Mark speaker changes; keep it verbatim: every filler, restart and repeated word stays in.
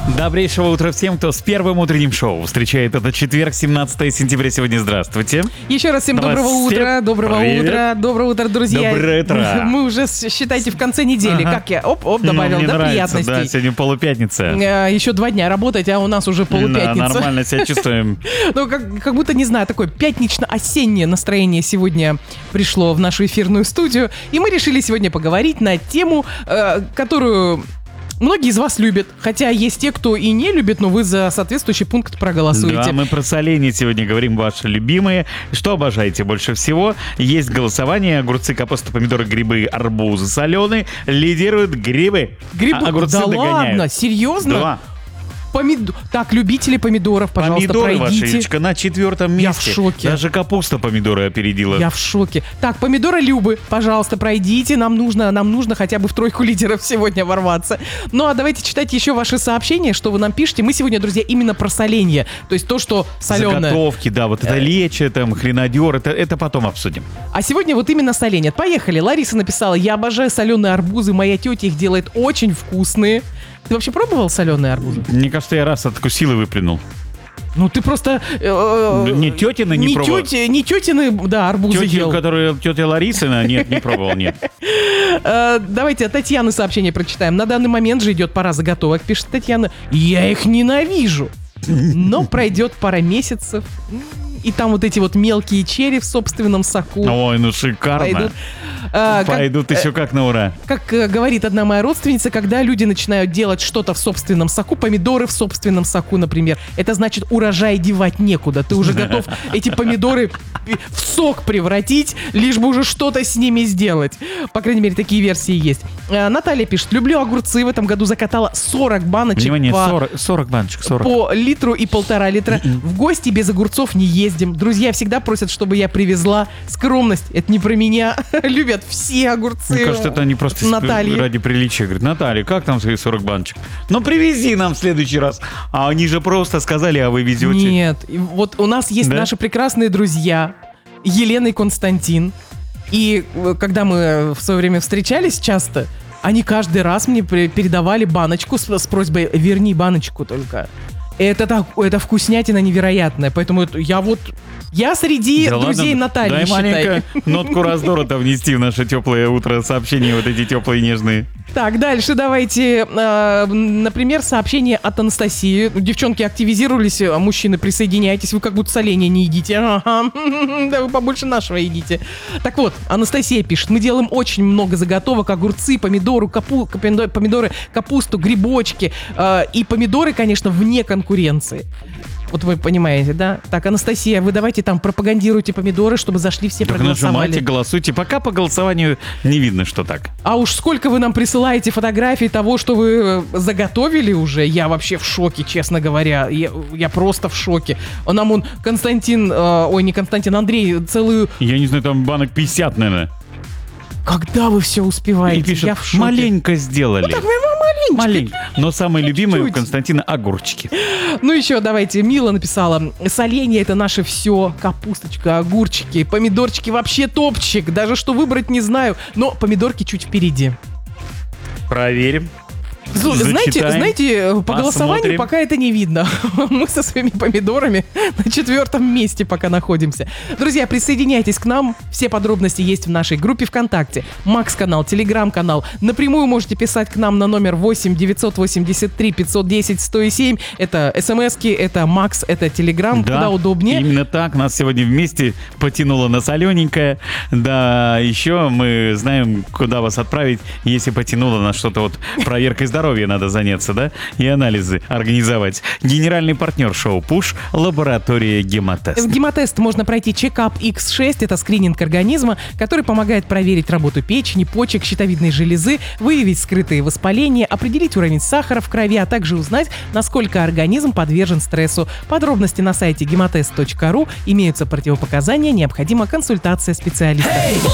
Speaker 1: Добрейшего утра всем, кто с первым утренним шоу встречает этот четверг, семнадцатое сентября. Сегодня здравствуйте.
Speaker 2: Еще раз всем доброго
Speaker 1: Всем
Speaker 2: утра, доброго
Speaker 1: привет.
Speaker 2: утра, доброго утра, друзья.
Speaker 1: Доброе утро.
Speaker 2: Мы уже, считайте, в конце недели.
Speaker 1: Ага.
Speaker 2: Как я, оп-оп, добавил,
Speaker 1: Ну, мне
Speaker 2: да,
Speaker 1: нравится,
Speaker 2: приятностей.
Speaker 1: да, сегодня полупятница.
Speaker 2: Э, Еще два дня работать, а у нас уже
Speaker 1: Да,
Speaker 2: полупятница.
Speaker 1: нормально себя чувствуем.
Speaker 2: Ну, как, как будто, не знаю, такое пятнично-осеннее настроение сегодня пришло в нашу эфирную студию. И мы решили сегодня поговорить на тему, э, которую многие из вас любят. Хотя есть те, кто и не любит, но вы за соответствующий пункт проголосуете.
Speaker 1: Да, мы про соленье сегодня говорим, ваши любимые. Что обожаете больше всего? Есть голосование. Огурцы, капуста, помидоры, грибы, арбузы соленые. Лидируют грибы.
Speaker 2: Грибы?
Speaker 1: А огурцы
Speaker 2: Да
Speaker 1: догоняют.
Speaker 2: ладно? Серьезно?
Speaker 1: Два.
Speaker 2: Помид... Так, любители помидоров, пожалуйста,
Speaker 1: Помидоры,
Speaker 2: пройдите.
Speaker 1: Вашечка, на четвертом
Speaker 2: Я
Speaker 1: месте.
Speaker 2: в шоке.
Speaker 1: Даже капуста помидоры опередила.
Speaker 2: Я в шоке. Так, помидоры Любы, пожалуйста, пройдите. Нам нужно, нам нужно хотя бы в тройку лидеров сегодня ворваться. Ну, а давайте читать еще ваши сообщения, что вы нам пишете. Мы сегодня, друзья, именно про соленье. То есть то, что соленое.
Speaker 1: Заготовки, да, вот это лечо, там, хренадер, это, это потом обсудим.
Speaker 2: А сегодня вот именно соленье. Поехали. Лариса написала: я обожаю соленые арбузы, моя тетя их делает очень вкусные. Ты вообще пробовал соленые арбузы?
Speaker 1: Мне кажется, я раз откусил и выплюнул.
Speaker 2: Ну, ты просто... э,
Speaker 1: Не тетины не
Speaker 2: не
Speaker 1: пробовал?
Speaker 2: тети- Не тетины, да, арбузы
Speaker 1: Тетя,
Speaker 2: ел.
Speaker 1: которая тетя Ларисина, нет, не пробовал, нет.
Speaker 2: Э, Давайте от Татьяны сообщение прочитаем. На данный момент же идет пора заготовок, пишет Татьяна. Я их ненавижу. Но пройдет пара месяцев, и там вот эти вот мелкие черри в собственном соку
Speaker 1: Ой, ну шикарно.
Speaker 2: пойдут. А, как-
Speaker 1: Пойдут еще как на ура.
Speaker 2: Как э, говорит одна моя родственница, когда люди начинают делать что-то в собственном соку, помидоры в собственном соку, например, это значит, урожай девать некуда. Ты уже готов эти помидоры в сок превратить, лишь бы уже что-то с ними сделать. По крайней мере, такие версии есть. А, Наталья пишет: люблю огурцы, в этом году закатала сорок баночек
Speaker 1: Внимание,
Speaker 2: по,
Speaker 1: сорок, сорок баночек, сорок.
Speaker 2: по литру и полтора литра. В гости без огурцов не ездим. Друзья всегда просят, чтобы я привезла. Скромность — это не про меня. Любят все огурцы.
Speaker 1: Мне кажется, это они просто
Speaker 2: Натальи.
Speaker 1: ради приличия. Говорят: Наталья, как там свои сорок баночек? Ну, привези нам в следующий раз. А они же просто сказали, а вы везете.
Speaker 2: Нет, и вот у нас есть
Speaker 1: Да?
Speaker 2: наши прекрасные друзья Елена и Константин. И э, когда мы в свое время встречались часто, они каждый раз мне при- передавали баночку с, с просьбой: верни баночку только. Это, так, это вкуснятина невероятная. Поэтому это, я вот... Я среди
Speaker 1: Да
Speaker 2: друзей
Speaker 1: ладно,
Speaker 2: Натальи,
Speaker 1: дай
Speaker 2: считай.
Speaker 1: маленько нотку раздора-то внести в наше теплое утро сообщения, вот эти теплые нежные.
Speaker 2: Так, дальше давайте, э, например, сообщение от Анастасии. Девчонки активизировались, а мужчины, присоединяйтесь, вы как будто соленья не едите. Ага. Да вы побольше нашего едите. Так вот, Анастасия пишет: мы делаем очень много заготовок: огурцы, помидоры, капу, помидоры, помидоры, капусту, грибочки. Э, и помидоры, конечно, вне конкуренции. Вот вы понимаете, да? Так, Анастасия, вы давайте там пропагандируйте помидоры, чтобы зашли все,
Speaker 1: Так
Speaker 2: проголосовали.
Speaker 1: нажимайте, голосуйте. Пока по голосованию не видно, что так.
Speaker 2: А уж сколько вы нам присылаете фотографий того, что вы э, заготовили уже, я вообще в шоке, честно говоря. Я, я просто в шоке. Он нам он, Константин, э, ой, не Константин, Андрей, целую...
Speaker 1: Я не знаю, там банок пятьдесят, наверное.
Speaker 2: Когда вы все успеваете?
Speaker 1: И пишет:
Speaker 2: я в шоке.
Speaker 1: маленько сделали.
Speaker 2: Так вы маленечко.
Speaker 1: Маленько. Но самые любимые у
Speaker 2: Чуть-чуть.
Speaker 1: Константина огурчики.
Speaker 2: Ну еще давайте, Мила написала: соленье — это наше все, капусточка, огурчики, помидорчики вообще топчик, даже что выбрать не знаю, но помидорки чуть впереди.
Speaker 1: Проверим.
Speaker 2: Слушай, знаете,
Speaker 1: Зачитаем,
Speaker 2: знаете, по голосованию
Speaker 1: посмотрим.
Speaker 2: пока это не видно. Мы со своими помидорами на четвертом месте пока находимся. Друзья, присоединяйтесь к нам. Все подробности есть в нашей группе ВКонтакте. Макс-канал, Телеграм-канал. Напрямую можете писать к нам на номер восемь девятьсот восемьдесят три пятьсот десять сто семь. Это смски, это Макс, это Телеграм.
Speaker 1: Да,
Speaker 2: Куда удобнее.
Speaker 1: именно так. Нас сегодня вместе потянуло на солененькое. Да, еще мы знаем, куда вас отправить, если потянуло на что-то вот проверкой здоровья надо заняться, да? И анализы организовать. Генеральный партнер шоу «Пуш» — лаборатория «Гемотест».
Speaker 2: В гемотест можно пройти чекап икс шесть, это скрининг организма, который помогает проверить работу печени, почек, щитовидной железы, выявить скрытые воспаления, определить уровень сахара в крови, а также узнать, насколько организм подвержен стрессу. Подробности на сайте гемотест точка ру, имеются противопоказания, необходима консультация специалиста.